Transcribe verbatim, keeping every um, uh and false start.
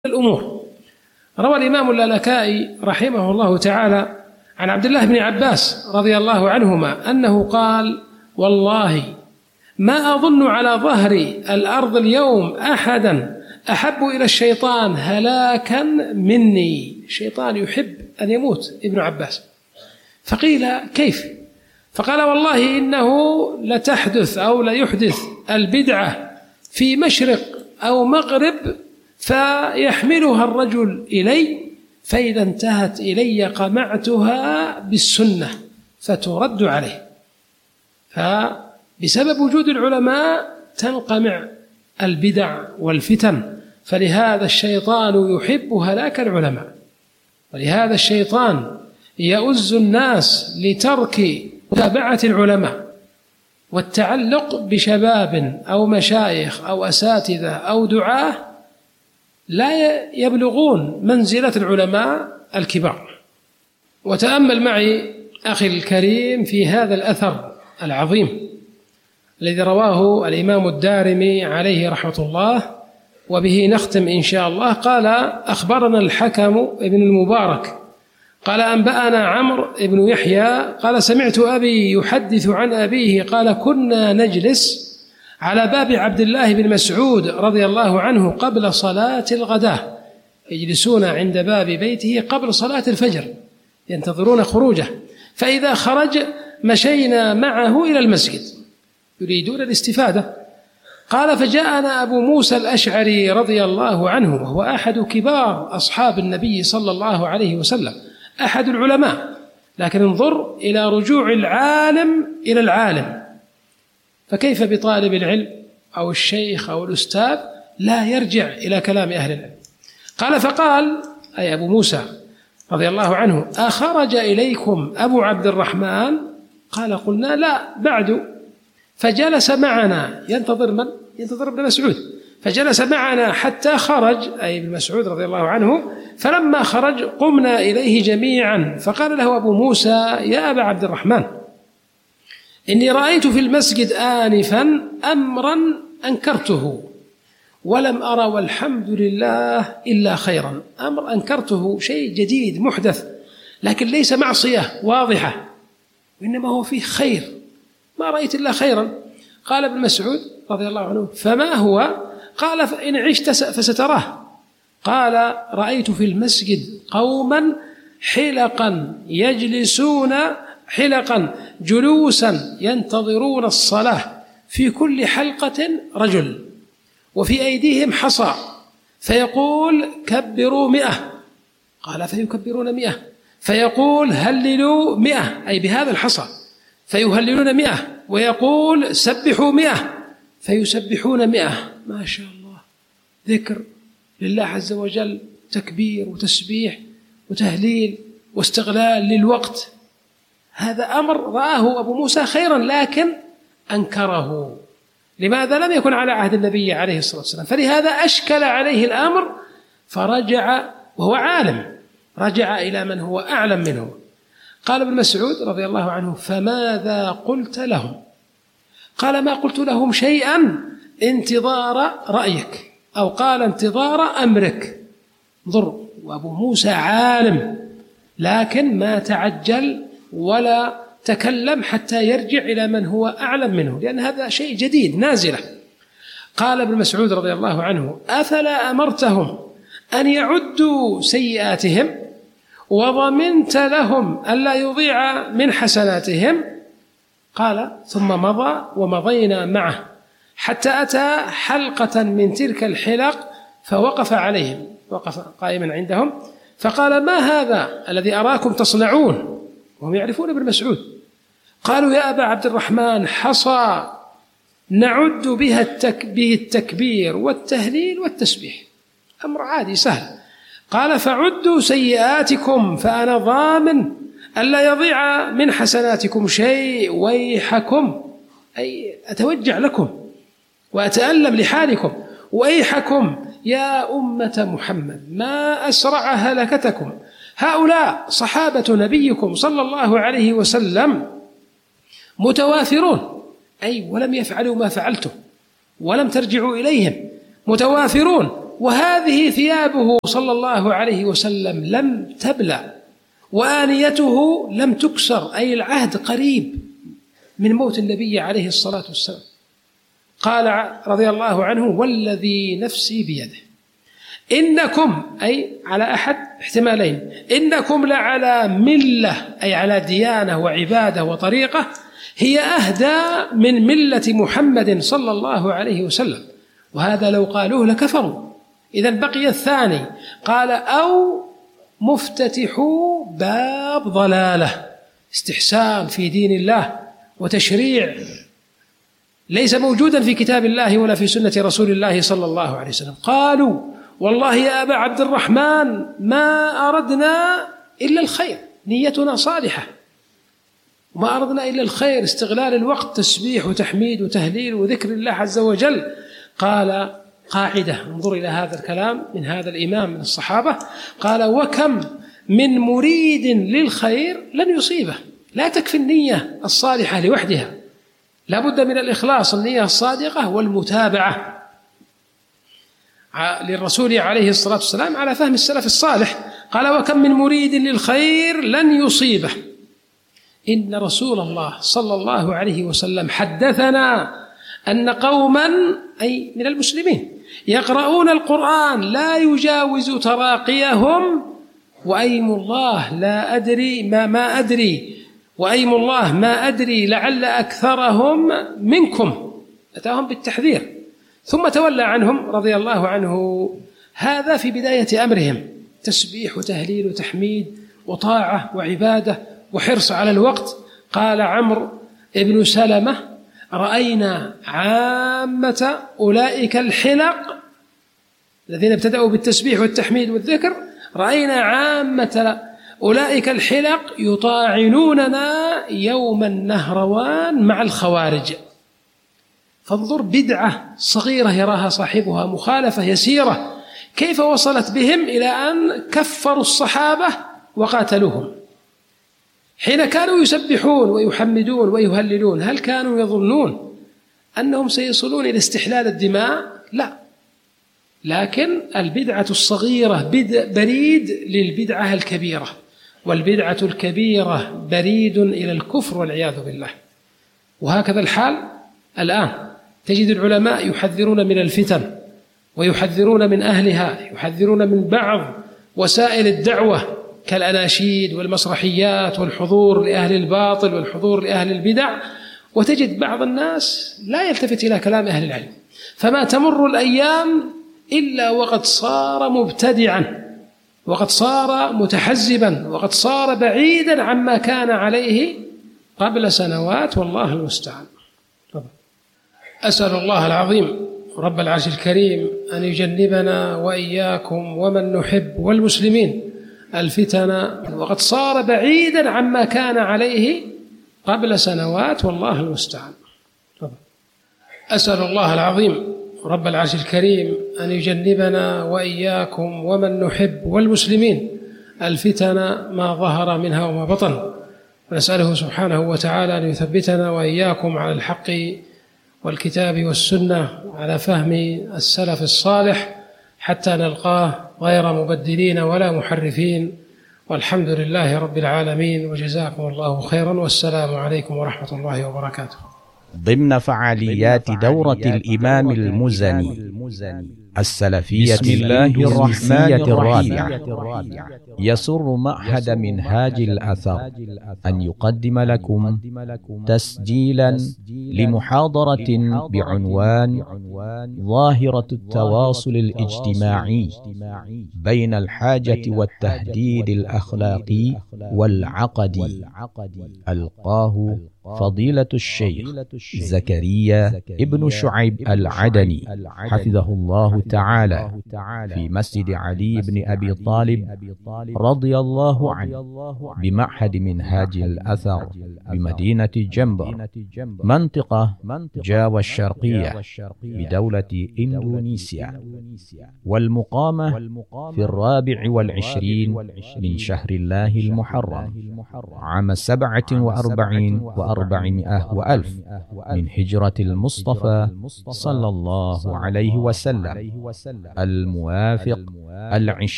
الأمور. روى الإمام اللالكائي رحمه الله تعالى عن عبد الله بن عباس رضي الله عنهما أنه قال: والله ما أظن على ظهر الأرض اليوم أحدا أحب إلى الشيطان هلاكا مني. الشيطان يحب أن يموت ابن عباس. فقيل: كيف؟ فقال: والله إنه لتحدث أو ليحدث البدعة في مشرق أو مغرب فيحملها الرجل إلي، فإذا انتهت إلي قمعتها بالسنة فترد عليه. فبسبب وجود العلماء تنقمع البدع والفتن، فلهذا الشيطان يحب هلاك العلماء، ولهذا الشيطان يؤز الناس لترك متابعة العلماء والتعلق بشباب أو مشايخ أو أساتذة أو دعاة لا يبلغون منزلة العلماء الكبار. وتأمل معي أخي الكريم في هذا الأثر العظيم الذي رواه الإمام الدارمي عليه رحمة الله، وبه نختم إن شاء الله. قال: أخبرنا الحكم ابن المبارك قال: أنبأنا عمرو بن يحيى قال: سمعت أبي يحدث عن أبيه قال: كنا نجلس على باب عبد الله بن مسعود رضي الله عنه قبل صلاة الغداة، يجلسون عند باب بيته قبل صلاة الفجر ينتظرون خروجه، فإذا خرج مشينا معه إلى المسجد يريدون الاستفادة. قال: فجاءنا أبو موسى الأشعري رضي الله عنه، وهو أحد كبار أصحاب النبي صلى الله عليه وسلم، أحد العلماء، لكن انظر إلى رجوع العالم إلى العالم، فكيف بطالب العلم أو الشيخ أو الأستاذ لا يرجع إلى كلام أهل العلم؟ قال: فقال أي أبو موسى رضي الله عنه: أخرج إليكم أبو عبد الرحمن؟ قال: قلنا: لا بعد. فجلس معنا ينتظر من؟ ينتظر ابن مسعود، فجلس معنا حتى خرج أي ابن مسعود رضي الله عنه، فلما خرج قمنا إليه جميعا، فقال له أبو موسى: يا أبا عبد الرحمن، إني رأيت في المسجد آنفا أمرا أنكرته ولم أرى والحمد لله إلا خيرا. أمر أنكرته شيء جديد محدث، لكن ليس معصية واضحة، وإنما هو فيه خير، ما رأيت إلا خيرا. قال ابن مسعود رضي الله عنه: فما هو؟ قال: فإن عشت فستراه. قال: رأيت في المسجد قوما حلقا يجلسون حلقا جلوسا ينتظرون الصلاة، في كل حلقة رجل، وفي أيديهم حصى، فيقول: كبروا مئة. قال: فيكبرون مئة. فيقول: هللوا مئة، أي بهذا الحصى، فيهللون مئة. ويقول: سبحوا مئة، فيسبحون مئة. ما شاء الله، ذكر لله عز وجل، تكبير وتسبيح وتهليل واستغلال للوقت. هذا أمر رآه أبو موسى خيرا لكن أنكره. لماذا؟ لم يكن على عهد النبي عليه الصلاة والسلام، فلهذا أشكل عليه الأمر، فرجع وهو عالم، رجع إلى من هو أعلم منه. قال ابن مسعود رضي الله عنه: فماذا قلت لهم؟ قال: ما قلت لهم شيئا انتظار رأيك، أو قال انتظار أمرك. انظر، وأبو موسى عالم لكن ما تعجل ولا تكلم حتى يرجع إلى من هو أعلم منه، لأن هذا شيء جديد نازلة. قال ابن مسعود رضي الله عنه: أفلا أمرتهم أن يعدوا سيئاتهم وضمنت لهم ألا يضيع من حسناتهم؟ قال: ثم مضى ومضينا معه حتى أتى حلقة من تلك الحلق فوقف عليهم، وقف قائما عندهم، فقال: ما هذا الذي أراكم تصنعون؟ وهم يعرفون ابن مسعود. قالوا: يا أبا عبد الرحمن، حصى نعد بها التك... به التكبير والتهليل والتسبيح، أمر عادي سهل. قال: فعدوا سيئاتكم فأنا ضامن ألا يضيع من حسناتكم شيء، ويحكم، أي أتوجع لكم وأتألم لحالكم، ويحكم يا أمة محمد، ما أسرع هلكتكم، هؤلاء صحابة نبيكم صلى الله عليه وسلم متوافرون، أي ولم يفعلوا ما فعلتم ولم ترجعوا إليهم، متوافرون وهذه ثيابه صلى الله عليه وسلم لم تبلى وآنيته لم تكسر، أي العهد قريب من موت النبي عليه الصلاة والسلام. قال رضي الله عنه: والذي نفسي بيده إنكم، أي على أحد احتمالين، إنكم لعلى ملة، أي على ديانة وعبادة وطريقة هي أهدى من ملة محمد صلى الله عليه وسلم. وهذا لو قالوه لكفروا. إذن بقي الثاني، قال: أو مفتتحوا باب ضلالة، استحسان في دين الله وتشريع ليس موجودا في كتاب الله ولا في سنة رسول الله صلى الله عليه وسلم. قالوا: والله يا أبا عبد الرحمن ما أردنا إلا الخير، نيتنا صالحة وما أردنا إلا الخير، استغلال الوقت، تسبيح وتحميد وتهليل وذكر الله عز وجل. قال قاعدة، انظر إلى هذا الكلام من هذا الإمام من الصحابة، قال: وكم من مريد للخير لن يصيبه. لا تكفي النية الصالحة لوحدها، لا بد من الإخلاص، النية الصادقة والمتابعة للرسول عليه الصلاة والسلام على فهم السلف الصالح. قال: وكم من مريد للخير لن يصيبه، إن رسول الله صلى الله عليه وسلم حدثنا أن قوما، أي من المسلمين، يقرؤون القرآن لا يجاوز تراقيهم، وأيم الله لا أدري ما ما أدري وأيم الله ما أدري لعل أكثرهم منكم. أتاهم بالتحذير ثم تولى عنهم رضي الله عنه. هذا في بداية أمرهم، تسبيح وتهليل وتحميد وطاعة وعبادة وحرص على الوقت. قال عمرو بن سلمة: رأينا عامة أولئك الحلق الذين ابتدأوا بالتسبيح والتحميد والذكر، رأينا عامة أولئك الحلق يطاعنوننا يوم النهروان مع الخوارج. فانظر، بدعة صغيرة يراها صاحبها، مخالفة يسيرة، كيف وصلت بهم إلى أن كفروا الصحابة وقاتلوهم. حين كانوا يسبحون ويحمدون ويهللون، هل كانوا يظنون أنهم سيصلون إلى استحلال الدماء؟ لا، لكن البدعة الصغيرة بريد للبدعة الكبيرة، والبدعة الكبيرة بريد إلى الكفر والعياذ بالله. وهكذا الحال الآن، تجد العلماء يحذرون من الفتن ويحذرون من أهلها، يحذرون من بعض وسائل الدعوة كالأناشيد والمسرحيات والحضور لأهل الباطل والحضور لأهل البدع، وتجد بعض الناس لا يلتفت إلى كلام أهل العلم، فما تمر الأيام إلا وقد صار مبتدعا، وقد صار متحزبا، وقد صار بعيدا عما كان عليه قبل سنوات، والله المستعان. أسأل الله العظيم رب العرش الكريم أن يجنبنا وإياكم ومن نحب والمسلمين الفتن، وقد صار بعيدا عما كان عليه قبل سنوات، والله المستعان. أسأل الله العظيم رب العرش الكريم أن يجنبنا وإياكم ومن نحب والمسلمين الفتن ما ظهر منها وما بطن، ونسأله سبحانه وتعالى أن يثبتنا وإياكم على الحق والكتاب والسنة على فهم السلف الصالح حتى نلقاه غير مبدلين ولا محرفين، والحمد لله رب العالمين، وجزاكم الله خيرا، والسلام عليكم ورحمة الله وبركاته. ضمن فعاليات دورة الإمام المزني السلفية بسم الله الرحمن الرابعة، الرحيم. يسر معهد منهاج الأثر أن يقدم لكم تسجيلا لمحاضرة بعنوان ظاهرة التواصل الاجتماعي بين الحاجة والتهديد الأخلاقي والعقدي، ألقاه فضيلة الشيخ زكريا ابن شعيب العدني حفظه الله تعالى في مسجد علي بن أبي طالب رضي الله عنه بمعهد منهاج الأثر بمدينة جنبر، منطقة جاوة الشرقية بدولة إندونيسيا، والمقامة في الرابع والعشرين من شهر الله المحرم عام سبعة وأربعين وأربعمائة وألف من هجرة المصطفى صلى الله عليه وسلم، الموافق العشرين